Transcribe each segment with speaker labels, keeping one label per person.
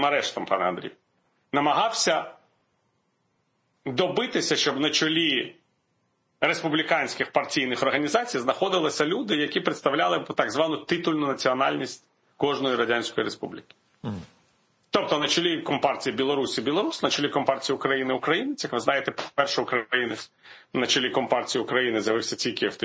Speaker 1: арештом, пане Андрій, намагався добитися, щоб на чолі республіканських партійних організацій знаходилися люди, які представляли так звану титульну національність кожної Радянської Республіки. Тобто на чолі Компартії Білорусі – білорус, на чолі Компартії України – українець. Як ви знаєте, перший українець на чолі Компартії України з'явився тільки в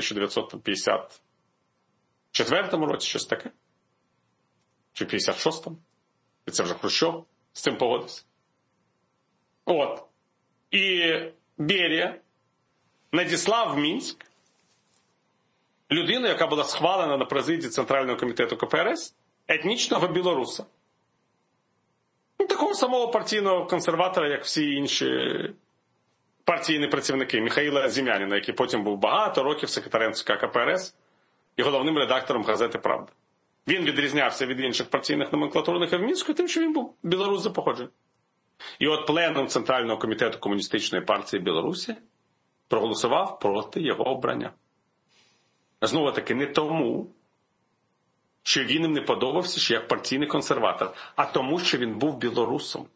Speaker 1: 1954 році, щось таке. Чи 56-му. І це вже Хрущов з цим погодився. От. І Берія надіслав в Мінськ людину, яка була схвалена на президії Центрального комітету КПРС, етнічного білоруса. Такого самого партійного консерватора, як всі інші партійні працівники. Михайла Зім'янина, який потім був багато років секретарем ЦК КПРС і головним редактором газети «Правда». Він відрізнявся від інших партійних номенклатурних в Мінську тим, що він був білорус за походженням. І от пленум Центрального комітету Комуністичної партії Білорусі проголосував проти його обрання. Знову-таки не тому, що він їм не подобався, що як партійний консерватор, а тому, що він був білорусом.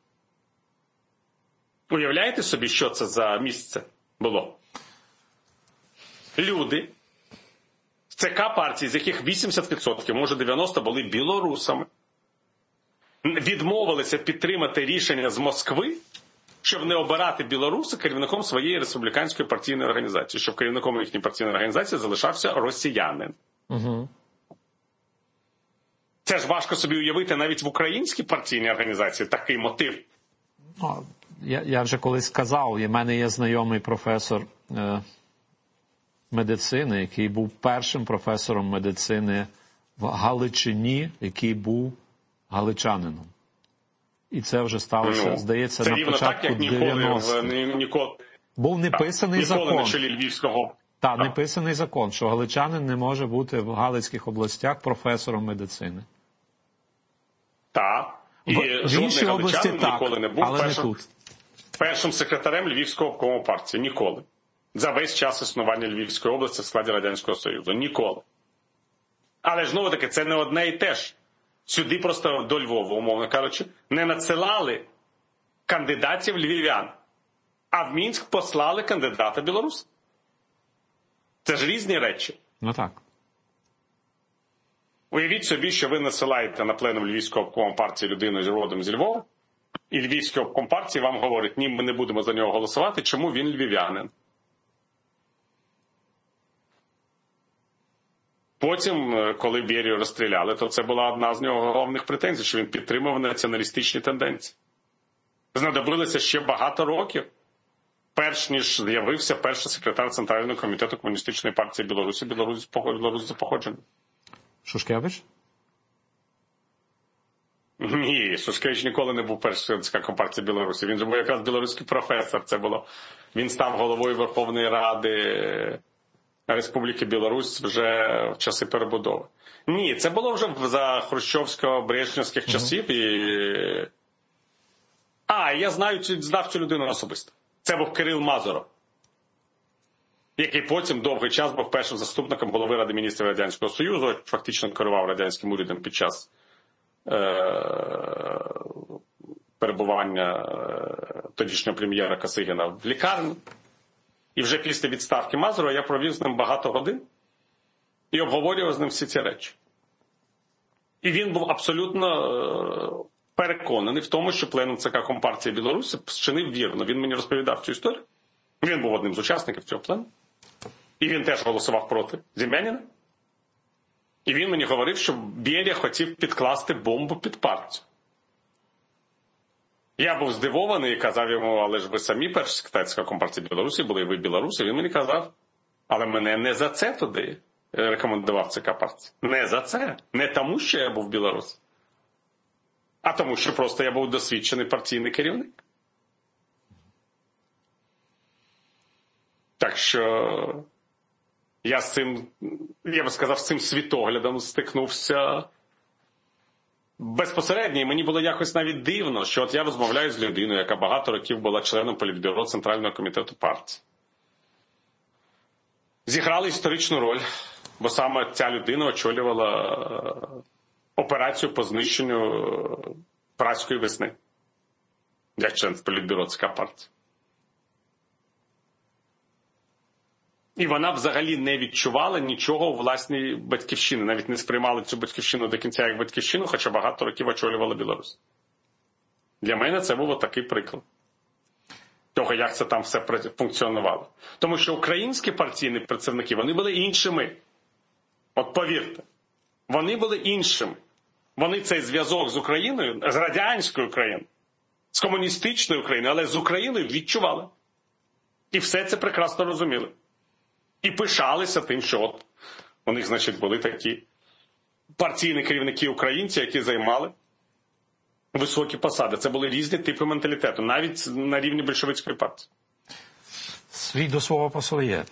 Speaker 1: Уявляєте собі, що це за місце було? Люди з ЦК партії, з яких 80%, може 90% були білорусами, відмовилися підтримати рішення з Москви, щоб не обирати білоруса керівником своєї республіканської партійної організації, щоб керівником їхньої партійної організації залишався росіянин.
Speaker 2: Угу.
Speaker 1: Це ж важко собі уявити навіть в українській партійній організації такий мотив.
Speaker 2: Я вже колись сказав, у мене є знайомий професор медицини, який був першим професором медицини в Галичині, який був галичанином. І це вже сталося, здається, на початку 90-х. Був неписаний закон.
Speaker 1: На чолі Львівського.
Speaker 2: Так, неписаний закон, що галичанин не може бути в Галицьких областях професором медицини.
Speaker 1: Так. І
Speaker 2: в іншій області так,
Speaker 1: ніколи не був
Speaker 2: але не тут.
Speaker 1: Першим секретарем Львівського обкому партії. Ніколи. За весь час існування Львівської області в складі Радянського Союзу. Ніколи. Але ж, знову таки, це не одне і те ж. Сюди просто до Львова, умовно кажучи, не надсилали кандидатів львів'ян, а в Мінськ послали кандидата білоруса. Це ж різні речі.
Speaker 2: Ну так.
Speaker 1: Уявіть собі, що ви насилаєте на пленум Львівського обкому партії людину з родом зі Львова, і Львівський обком партії вам говорить, ні, ми не будемо за нього голосувати, чому він львів'янин. Потім, коли Берію розстріляли, то це була одна з нього головних претензій, що він підтримував націоналістичні тенденції. Знадобилося ще багато років, перш ніж з'явився перший секретар Центрального комітету Комуністичної партії Білорусі, білорус за походженням.
Speaker 2: Шушкевич?
Speaker 1: Ні, Шушкевич ніколи не був першим ЦК Компартії Білорусі. Він же був якраз білоруський професор. Це було. Він став головою Верховної Ради Республіки Білорусь вже в часи перебудови. Ні, це було вже за хрущовсько-брежнівських часів. Я знав цю людину особисто. Це був Кирил Мазуров, який потім довгий час був першим заступником голови Ради міністрів Радянського Союзу, фактично керував радянським урядом під час перебування тодішнього прем'єра Косигіна в лікарні. І вже після відставки Мазурова я провів з ним багато годин і обговорював з ним всі ці речі. І він був абсолютно переконаний в тому, що пленум ЦК Компартії Білорусі вчинив вірно. Він мені розповідав цю історію. Він був одним з учасників цього пленуму. І він теж голосував проти Зім'янина. І він мені говорив, що Берія хотів підкласти бомбу під партію. Я був здивований і казав йому, але ж ви самі перший секретар ЦК Компартії Білорусі були, і ви білоруси. Він мені казав, але мене не за це туди рекомендував ЦК партії. Не за це. Не тому, що я був білорус, а тому, що просто я був досвідчений партійний керівник. Так що я з цим, я би сказав, з цим світоглядом стикнувся безпосередньо. І мені було якось навіть дивно, що от я розмовляю з людиною, яка багато років була членом Політбюро Центрального комітету партії. Зіграли історичну роль, бо саме ця людина очолювала операцію по знищенню Празької весни. Як член Політбюро ЦК партії. І вона взагалі не відчувала нічого у власній батьківщині. Навіть не сприймала цю батьківщину до кінця як батьківщину, хоча багато років очолювала Білорусь. Для мене це був такий приклад того, як це там все функціонувало. Тому що українські партійні працівники, вони були іншими. От повірте, вони були іншими. Вони цей зв'язок з Україною, з радянською Україною, з комуністичною Україною, але з Україною відчували. І все це прекрасно розуміли. І пишалися тим, що от у них, значить, були такі партійні керівники українці, які займали високі посади. Це були різні типи менталітету, навіть на рівні більшовицької партії.
Speaker 2: Свій до свого по своє.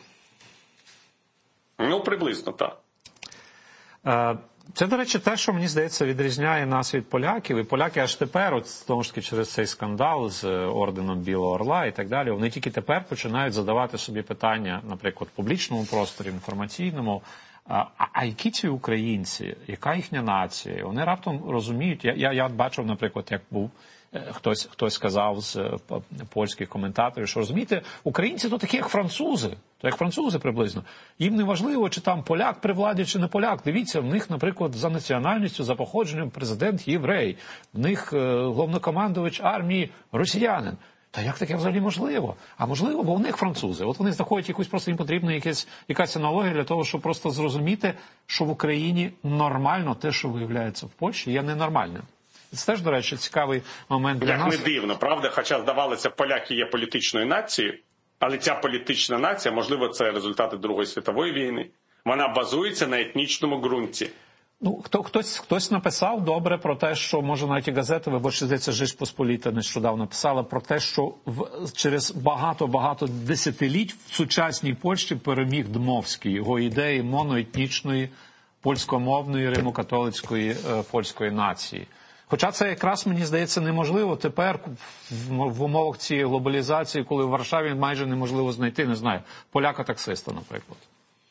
Speaker 1: Ну, приблизно, так.
Speaker 2: Це, до речі, те, що, мені здається, відрізняє нас від поляків. І поляки аж тепер, от, тому ж таки, через цей скандал з орденом Білого Орла і так далі, вони тільки тепер починають задавати собі питання, наприклад, в публічному просторі, в інформаційному, а які ці українці, яка їхня нація? Вони раптом розуміють, я бачив, наприклад, як був хтось сказав з польських коментаторів, що, розумієте, українці то такі, як французи, то як французи приблизно. Їм не важливо, чи там поляк при владі, чи не поляк. Дивіться, в них, наприклад, за національністю, за походженням президент єврей, в них головнокомандувач армії росіянин. Та як таке взагалі можливо? А можливо, бо в них французи. От вони знаходять якусь, просто їм потрібна якась аналогія для того, щоб просто зрозуміти, що в Україні нормально те, що виявляється в Польщі, є ненормальним. Це теж, до речі, цікавий момент для нас.
Speaker 1: Як не дивно, правда? Хоча, здавалося, поляки є політичною нацією, але ця політична нація, можливо, це результати Другої світової війни, вона базується на етнічному ґрунті.
Speaker 2: Ну, хтось написав добре про те, що, може, навіть і газета, виборче, здається, «Жич Посполіта» нещодавно писала про те, що через багато десятиліть в сучасній Польщі переміг Дмовський, його ідеї моноетнічної, польськомовної, римо-католицької польської нації. Хоча це якраз, мені здається, неможливо тепер в умовах цієї глобалізації, коли в Варшаві майже неможливо знайти, не знаю, поляка-таксиста, наприклад.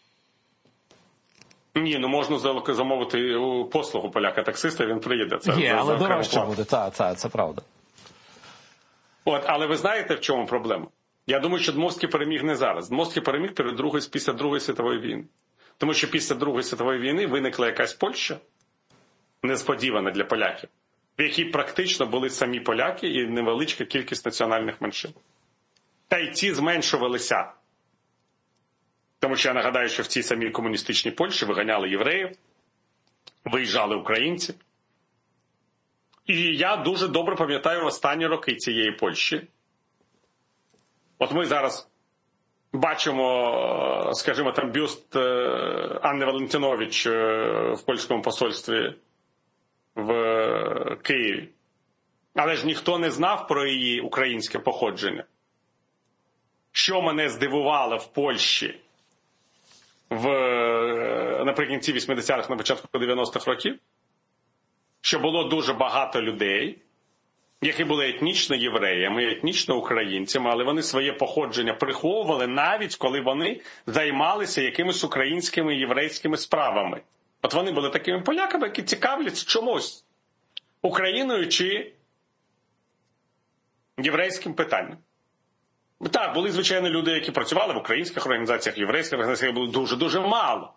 Speaker 1: Ні, ну можна замовити послугу поляка-таксиста, він приїде. Це
Speaker 2: є, але дорожче буде, це правда.
Speaker 1: От, але ви знаєте, в чому проблема? Я думаю, що Дмовський переміг не зараз. Дмовський переміг після Другої світової війни. Тому що після Другої світової війни виникла якась Польща, несподівана для поляків, в якій практично були самі поляки і невеличка кількість національних меншин. Та й ці зменшувалися. Тому що я нагадаю, що в цій самій комуністичній Польщі виганяли євреїв, виїжджали українці. І я дуже добре пам'ятаю останні роки цієї Польщі. От ми зараз бачимо, скажімо, там бюст Анни Валентинович в польському посольстві в Києві. Але ж ніхто не знав про її українське походження. Що мене здивувало в Польщі наприкінці 80-х, на початку 90-х років, що було дуже багато людей, які були етнічно євреями, етнічно українцями, але вони своє походження приховували навіть, коли вони займалися якимись українськими і єврейськими справами. От вони були такими поляками, які цікавляться чомусь Україною чи єврейським питанням. Так, були, звичайно, люди, які працювали в українських організаціях, єврейських організаціях, було дуже-дуже мало.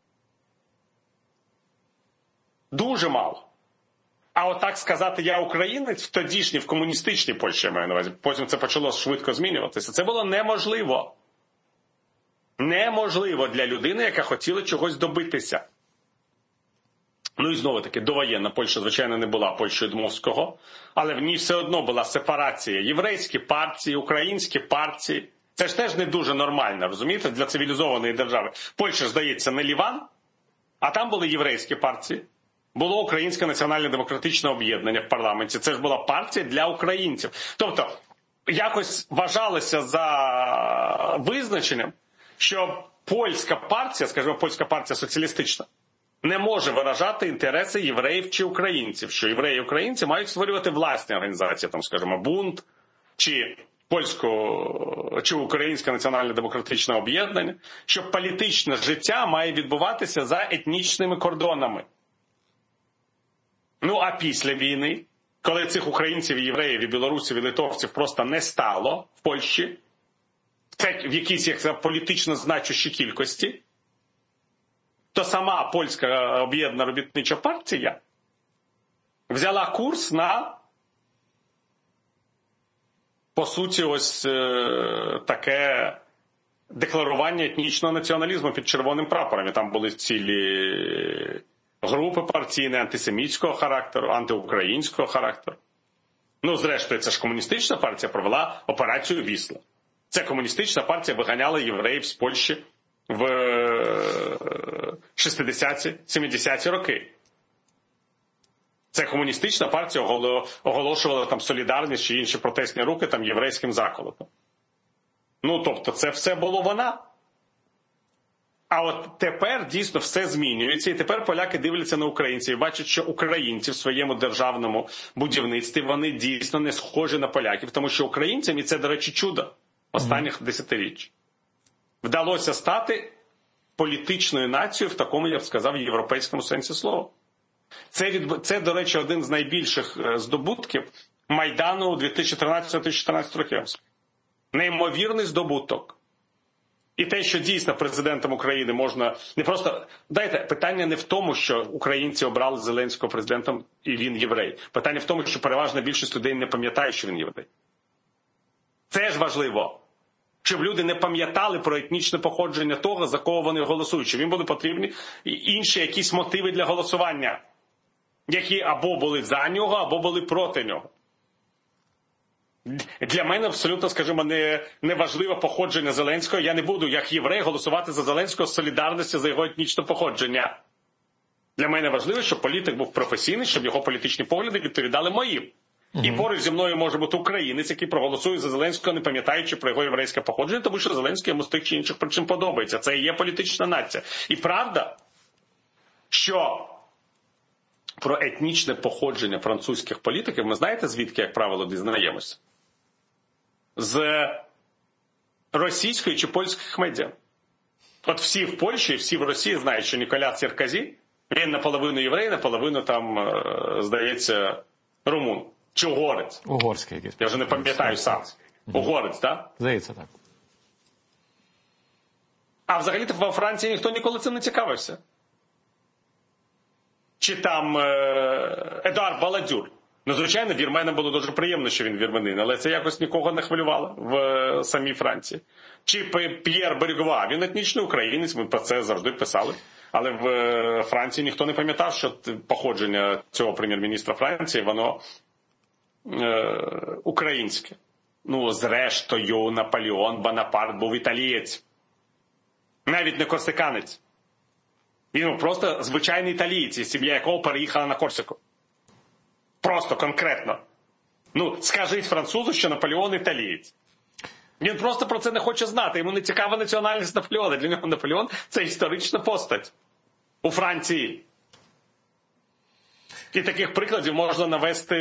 Speaker 1: Дуже мало. А отак сказати «я українець» в тодішній, в комуністичній Польщі, я маю на увазі, потім це почало швидко змінюватися. Це було неможливо. Неможливо для людини, яка хотіла чогось добитися. Ну і знову-таки, довоєнна Польща, звичайно, не була Польщею Дмовського, але в ній все одно була сепарація. Єврейські партії, українські партії. Це ж теж не дуже нормально, розумієте, для цивілізованої держави. Польща, здається, не Ліван, а там були єврейські партії. Було Українське національно-демократичне об'єднання в парламенті. Це ж була партія для українців. Тобто, якось вважалося за визначенням, що польська партія, скажімо, польська партія соціалістична, не може виражати інтереси євреїв чи українців, що євреї і українці мають створювати власні організації, там, скажімо, бунт, чи чи Українське національно-демократичне об'єднання, що політичне життя має відбуватися за етнічними кордонами. Ну, а після війни, коли цих українців, і євреїв, і білорусів, і литовців просто не стало в Польщі, в якійсь як політично значущій кількості, то сама Польська об'єднана робітнича партія взяла курс на, по суті, ось таке декларування етнічного націоналізму під червоним прапором. І там були цілі групи партійні антисемітського характеру, антиукраїнського характеру. Ну, зрештою, це ж комуністична партія провела операцію «Вісла». Це комуністична партія виганяла євреїв з Польщі в 60-ті, 70-ті роки. Це комуністична партія оголошувала там солідарність чи інші протестні рухи там єврейським заколотом. Ну, тобто, це все було вона. А от тепер дійсно все змінюється, і тепер поляки дивляться на українців і бачать, що українці в своєму державному будівництві, вони дійсно не схожі на поляків, тому що українцям, і це, до речі, чудо останніх десятиріч, вдалося стати політичною нацією в такому, я б сказав, європейському сенсі слова. Це, до речі, один з найбільших здобутків Майдану у 2013-2014 років. Неймовірний здобуток. І те, що дійсно президентом України можна не просто... Дайте, питання не в тому, що українці обрали Зеленського президентом і він єврей. Питання в тому, що переважна більшість людей не пам'ятає, що він єврей. Це ж важливо. Щоб люди не пам'ятали про етнічне походження того, за кого вони голосують. Щоб їм були потрібні інші якісь мотиви для голосування, які або були за нього, або були проти нього. Для мене абсолютно, скажімо, не важливе походження Зеленського. Я не буду, як єврей, голосувати за Зеленського з солідарності за його етнічне походження. Для мене важливо, щоб політик був професійний, щоб його політичні погляди відповідали моїм. І поруч зі мною може бути українець, який проголосує за Зеленського, не пам'ятаючи про його єврейське походження, тому що Зеленський йому з тих чи інших причин подобається. Це і є політична нація. І правда, що про етнічне походження французьких політиків ми знаєте, звідки, як правило, дізнаємося? З російської чи польських медіа. От всі в Польщі, всі в Росії знають, що Ніколя Саркозі, він наполовину єврей, наполовину там, здається, румун. Чи угорець?
Speaker 2: Угорський якийсь.
Speaker 1: Я вже не пам'ятаю сам. Угорець, так?
Speaker 2: Здається, так.
Speaker 1: А взагалі-то во Франції ніхто ніколи цим не цікавився. Чи там Едуард Баладюр. Ну, звичайно, вірменам було дуже приємно, що він вірменин, але це якось нікого не хвилювало в самій Франції. Чи П'єр Берегова, він етнічний українець, ми про це завжди писали. Але в Франції ніхто не пам'ятав, що походження цього прем'єр-міністра Франції, воно українське. Ну, зрештою, Наполеон Бонапарт був італієць. Навіть не корсиканець. Він просто звичайний італієць, сім'я якого переїхала на Корсику. Просто, конкретно. Ну, скажіть французу, що Наполеон італієць. Він просто про це не хоче знати. Йому не цікава національність Наполеона. Для нього Наполеон – це історична постать у Франції. І таких прикладів можна навести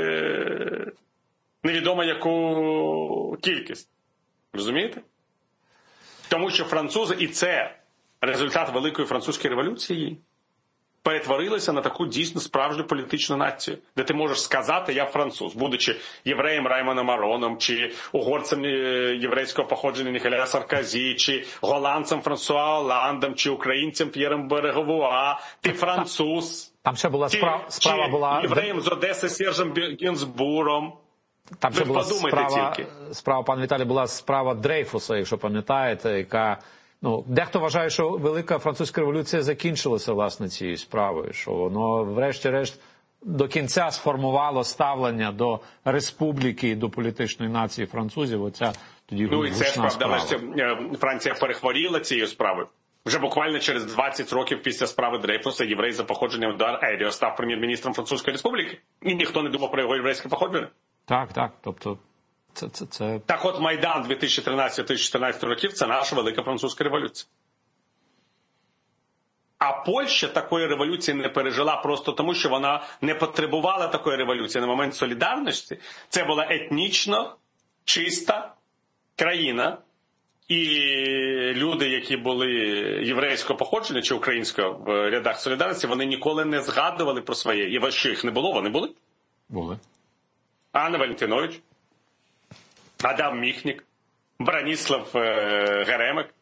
Speaker 1: невідомо яку кількість. Розумієте? Тому що французи, і це результат Великої французької революції, перетворилися на таку дійсно справжню політичну націю, де ти можеш сказати «я француз», будучи євреєм Раймоном Ароном, чи угорцем єврейського походження Ніколя Саркозі, чи голландцем Франсуа Оландом, чи українцем П'єром Береговуа, ти француз.
Speaker 2: Там ще була справа була...
Speaker 1: євреєм з Одеси Сержем Гінзбуром.
Speaker 2: Там ще була справа, пан Віталій, була справа Дрейфуса, якщо пам'ятаєте, яка... Ну, дехто вважає, що Велика Французька революція закінчилася, власне, цією справою, що воно, врешті-решт, до кінця сформувало ставлення до республіки і до політичної нації французів. Оця тоді
Speaker 1: ну, і це
Speaker 2: справа.
Speaker 1: Але Франція перехворіла цією справою. Вже буквально через 20 років після справи Дрейфуса єврей за походженням Едуард Еріо став прем'єр-міністром Французької республіки. І ніхто не думав про його єврейське походження.
Speaker 2: Так, тобто...
Speaker 1: Так от Майдан 2013-2014 років – це наша Велика Французька революція. А Польща такої революції не пережила просто тому, що вона не потребувала такої революції на момент солідарності. Це була етнічно чиста країна. І люди, які були єврейського походження чи українського в рядах солідарності, вони ніколи не згадували про своє. І що їх не було, вони були?
Speaker 2: Були.
Speaker 1: Анна Валентинович, Адам Міхнік, Браніслав Геремик,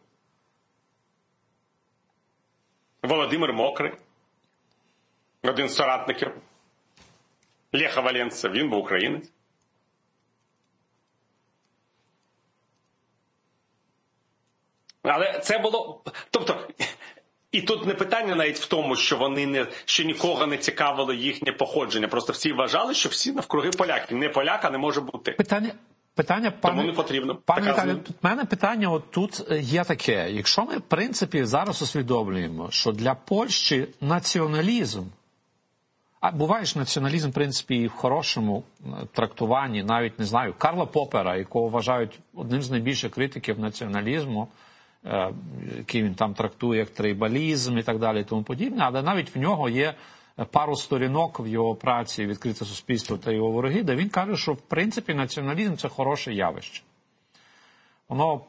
Speaker 1: Володимир Мокрий, один з соратників Леха Валенса, він був українець. Але це було, тобто, і тут не питання навіть в тому, що нікого не цікавило їхнє походження. Просто всі вважали, що всі навкруги поляки. Не поляка не може бути.
Speaker 2: Питання,
Speaker 1: тому не потрібно.
Speaker 2: Пане Віталію, в мене питання отут є таке. Якщо ми, в принципі, зараз усвідомлюємо, що для Польщі націоналізм, а буває ж націоналізм, в принципі, і в хорошому трактуванні, навіть, не знаю, Карла Попера, якого вважають одним з найбільших критиків націоналізму, який він там трактує як трейбалізм і так далі і тому подібне, але навіть в нього є пару сторінок в його праці «Відкрите суспільство та його вороги», де він каже, що в принципі націоналізм – це хороше явище. Воно...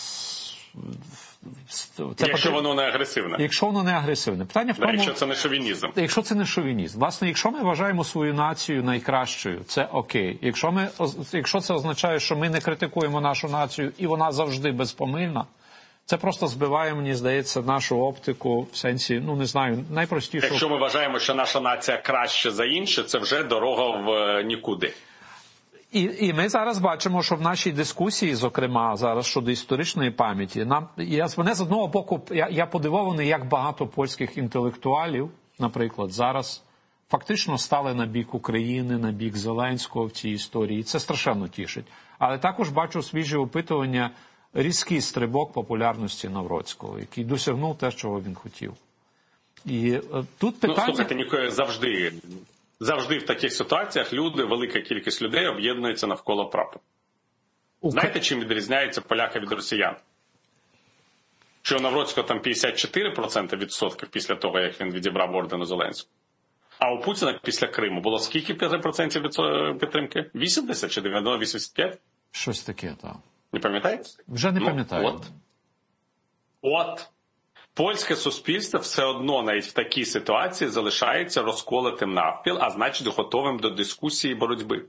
Speaker 1: Якщо воно не агресивне.
Speaker 2: Якщо воно не агресивне. Питання в тому,
Speaker 1: якщо це не шовінізм.
Speaker 2: Якщо це не шовінізм. Власне, якщо ми вважаємо свою націю найкращою, це окей. Якщо це означає, що ми не критикуємо нашу націю і вона завжди безпомильна, це просто збиває, мені здається, нашу оптику в сенсі, не знаю, найпростіше.
Speaker 1: Якщо ми вважаємо, що наша нація краще за інше, це вже дорога в нікуди.
Speaker 2: І ми зараз бачимо, що в нашій дискусії, зокрема, зараз щодо історичної пам'яті, мене з одного боку, я подивований, як багато польських інтелектуалів, наприклад, зараз фактично стали на бік України, на бік Зеленського в цій історії. Це страшенно тішить. Але також бачу свіжі опитування, різкий стрибок популярності Навроцького, який досягнув те, чого він хотів. І тут питання...
Speaker 1: Слухайте, завжди в таких ситуаціях велика кількість людей об'єднується навколо прапора. Знаєте, чим відрізняються поляки від росіян? Що у Навроцького там 54% після того, як він відібрав орден Зеленського. А у Путіна після Криму було скільки процентів підтримки? 80 чи 85?
Speaker 2: Щось таке, так.
Speaker 1: Не пам'ятаєте?
Speaker 2: Вже не пам'ятаю.
Speaker 1: От. Польське суспільство все одно навіть в такій ситуації залишається розколотим навпіл, а значить готовим до дискусії і боротьби.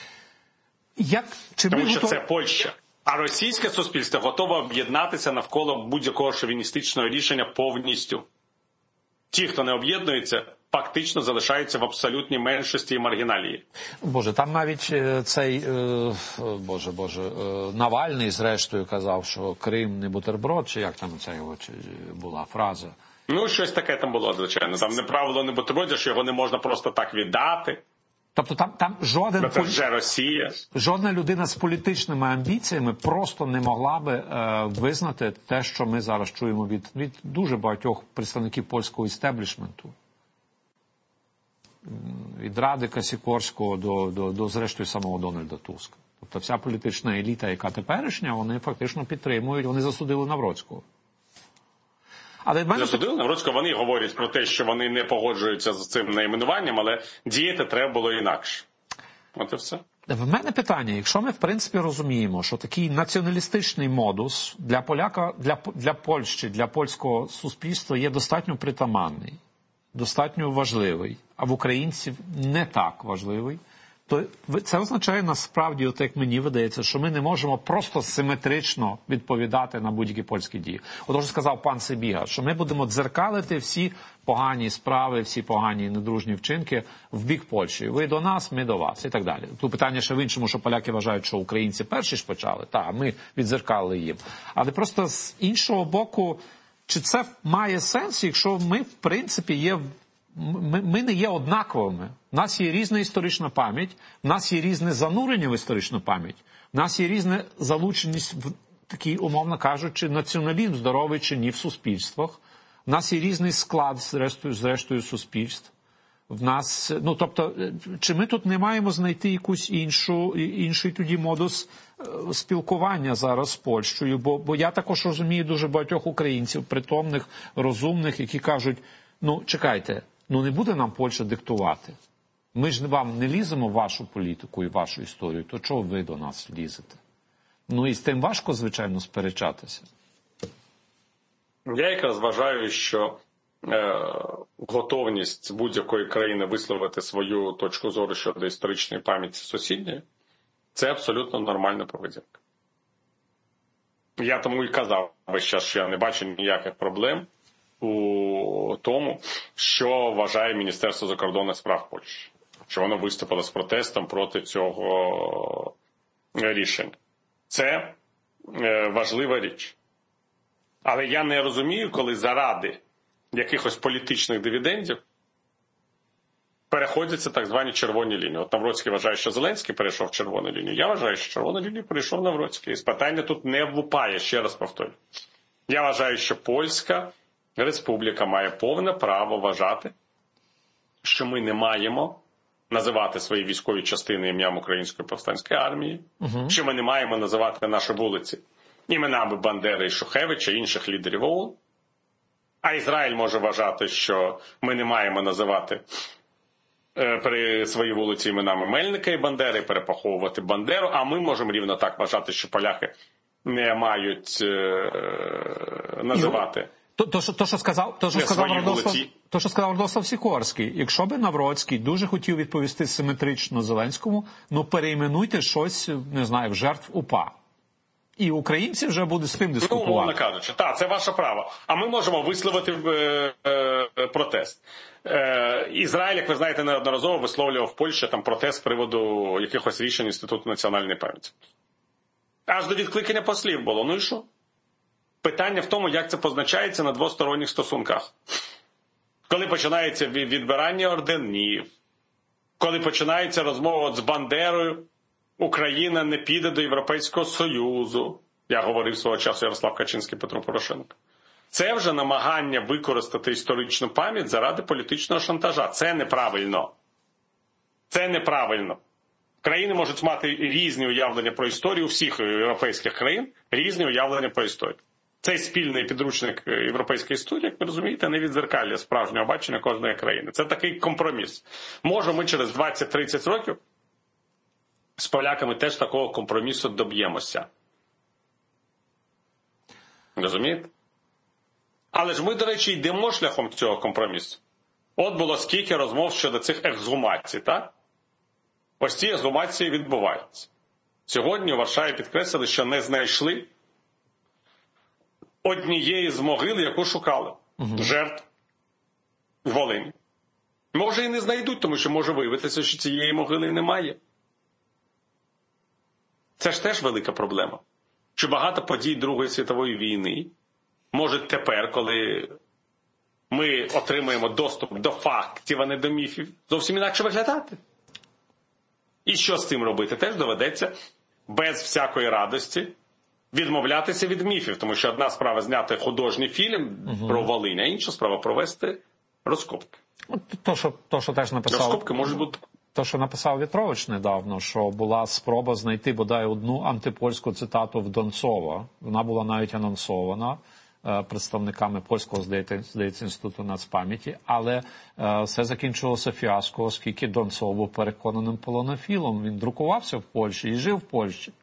Speaker 1: Тому що це Польща. А російське суспільство готове об'єднатися навколо будь-якого шовіністичного рішення повністю. Ті, хто не об'єднується, фактично залишаються в абсолютній меншості і маргіналії.
Speaker 2: Боже, там навіть цей, Навальний, зрештою, казав, що Крим не бутерброд, чи як там ця його була фраза?
Speaker 1: Щось таке там було, звичайно. Там не правило не бутерброд, що його не можна просто так віддати.
Speaker 2: Тобто там жодна людина з політичними амбіціями просто не могла би визнати те, що ми зараз чуємо від дуже багатьох представників польського істеблішменту. Від Радика Сікорського до зрештою самого Дональда Туска. Тобто вся політична еліта, яка теперішня, вони фактично підтримують, вони засудили Навроцького.
Speaker 1: Засудили Навроцького, вони говорять про те, що вони не погоджуються з цим найменуванням, але діяти треба було інакше. От і все.
Speaker 2: В мене питання, якщо ми в принципі розуміємо, що такий націоналістичний модус для поляка, для Польщі, для польського суспільства є достатньо притаманний, достатньо важливий, а в українців не так важливий, то це означає насправді, от як мені видається, що ми не можемо просто симетрично відповідати на будь-які польські дії. Отож сказав пан Сибіга, що ми будемо дзеркалити всі погані справи, всі погані недружні вчинки в бік Польщі. Ви до нас, ми до вас і так далі. Тут питання ще в іншому, що поляки вважають, що українці перші ж почали, а ми віддзеркалили їм. Але просто з іншого боку, чи це має сенс, якщо ми в принципі ми не є однаковими. У нас є різна історична пам'ять, у нас є різне занурення в історичну пам'ять, у нас є різна залученість в такий, умовно кажучи, націоналізм здоровий чи ні в суспільствах. У нас є різний склад, зрештою суспільств. В нас, тобто, чи ми тут не маємо знайти якусь інший тоді модус спілкування зараз з Польщею? Бо я також розумію дуже багатьох українців, притомних, розумних, які кажуть, чекайте, не буде нам Польща диктувати. Ми ж вам не ліземо в вашу політику і вашу історію, то чого ви до нас лізете? І з тим важко, звичайно, сперечатися.
Speaker 1: Я якраз вважаю, що готовність будь-якої країни висловити свою точку зору щодо історичної пам'яті сусідньої, це абсолютно нормальна поведінка. Я тому і казав весь час, що я не бачу ніяких проблем у тому, що вважає Міністерство закордонних справ Польщі. Що воно виступило з протестом проти цього рішення. Це важлива річ. Але я не розумію, коли заради якихось політичних дивідендів переходяться так звані червоні лінії. От Навроцький вважає, що Зеленський перейшов червону лінію. Я вважаю, що червону лінію перейшов Навроцький. І питання тут не влупає, ще раз повторюю. Я вважаю, що Польська Республіка має повне право вважати, що ми не маємо називати свої військові частини ім'ям Української повстанської армії, що ми не маємо називати наші вулиці іменами Бандери і Шухевича, інших лідерів ОУН. А Ізраїль може вважати, що ми не маємо називати свої вулиці іменами Мельника і Бандери, перепаховувати Бандеру, а ми можемо рівно так вважати, що поляки не мають називати.
Speaker 2: То, що сказав Радослав Сікорський, якщо би Навроцький дуже хотів відповісти симетрично Зеленському, ну перейменуйте щось, не знаю, в жертв УПА. І українці вже будуть з тим дискутувати.
Speaker 1: Ну, умовно кажучи, так, це ваше право. А ми можемо висловити протест. Ізраїль, як ви знаєте, неодноразово висловлював в Польщі там протест з приводу якихось рішень Інституту національної пам'яті. Аж до відкликання послів було. Ну і що? Питання в тому, як це позначається на двосторонніх стосунках. Коли починається відбирання орденів, коли починається розмова з Бандерою, Україна не піде до Європейського Союзу. Я говорив свого часу Ярослав Качинський, Петро Порошенко. Це вже намагання використати історичну пам'ять заради політичного шантажа. Це неправильно. Це неправильно. Країни можуть мати різні уявлення про історію, у всіх європейських країн різні уявлення про історію. Цей спільний підручник європейської історії, як ви розумієте, не віддзеркалює справжнього бачення кожної країни. Це такий компроміс. Може, ми через 20-30 років з поляками теж такого компромісу доб'ємося. Розумієте? Але ж ми, до речі, йдемо шляхом цього компромісу. От було скільки розмов щодо цих ексгумацій, так? Ось ці ексгумації відбуваються. Сьогодні у Варшаві підкреслили, що не знайшли однієї з могил, яку шукали. Жертв в Волині. Може і не знайдуть, тому що може виявитися, що цієї могили немає. Це ж теж велика проблема. Що багато подій Другої світової війни можуть тепер, коли ми отримуємо доступ до фактів, а не до міфів, зовсім інакше виглядати. І що з цим робити? Теж доведеться без всякої радості відмовлятися від міфів, тому що одна справа зняти художній фільм про Волинь, а інша справа провести розкопки.
Speaker 2: То, що теж написав...
Speaker 1: Розкопки можуть бути...
Speaker 2: То, що написав Вітрович недавно, що була спроба знайти бодай одну антипольську цитату в Донцова. Вона була навіть анонсована представниками польського, здається, Інституту нацпам'яті, але все закінчилося фіаско, оскільки Донцов був переконаним полонофілом. Він друкувався в Польщі і жив в Польщі.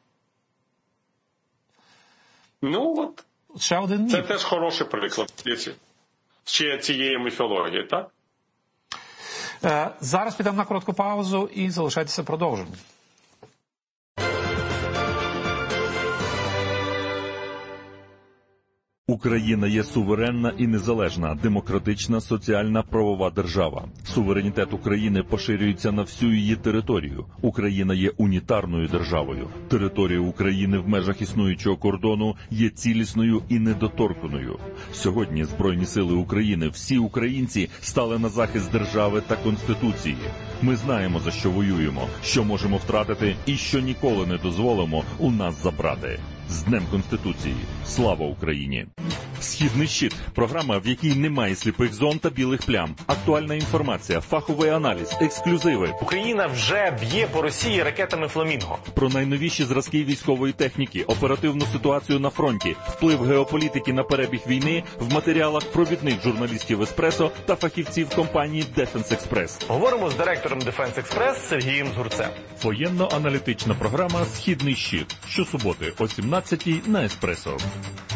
Speaker 1: Ну от,
Speaker 2: ще один міф.
Speaker 1: Це теж хороший приклад цієї міфології, так?
Speaker 2: Зараз підемо на коротку паузу і залишайтеся, продовжимо.
Speaker 3: Україна є суверенна і незалежна, демократична, соціальна, правова держава. Суверенітет України поширюється на всю її територію. Україна є унітарною державою. Територія України в межах існуючого кордону є цілісною і недоторканою. Сьогодні Збройні сили України, всі українці стали на захист держави та Конституції. Ми знаємо, за що воюємо, що можемо втратити і що ніколи не дозволимо у нас забрати. З Днем Конституції! Слава Україні! «Східний щит» – програма, в якій немає сліпих зон та білих плям. Актуальна інформація, фаховий аналіз, ексклюзиви.
Speaker 4: Україна вже б'є по Росії ракетами «Фламінго».
Speaker 3: Про найновіші зразки військової техніки, оперативну ситуацію на фронті, вплив геополітики на перебіг війни в матеріалах провідних журналістів «Еспресо» та фахівців компанії «Дефенс Експрес».
Speaker 4: Говоримо з директором «Дефенс Експрес» Сергієм Згурцем.
Speaker 3: Воєнно-аналітична програма «Східний щит». Щосуботи о 17-й на «Еспресо».